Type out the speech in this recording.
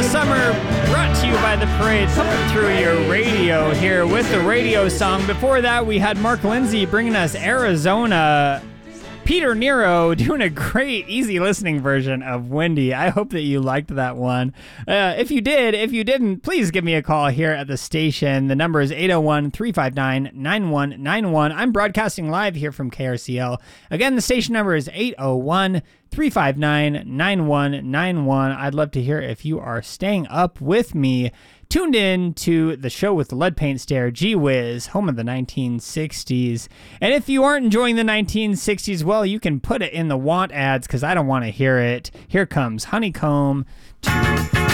Summer, brought to you by The Parade, pumping through your radio here with the radio song. Before that, we had Mark Lindsay bringing us Arizona. Peter Nero doing a great, easy listening version of Windy. I hope that you liked that one. If you did, if you didn't, please give me a call here at the station. The number is 801-359-9191. I'm broadcasting live here from KRCL. Again, the station number is 801-359-9191. I'd love to hear if you are staying up with me, tuned in to the show with the lead paint stare, Gee Whiz, home of the 1960s. And if you aren't enjoying the 1960s, well, you can put it in the want ads because I don't want to hear it. Here comes Honeycomb.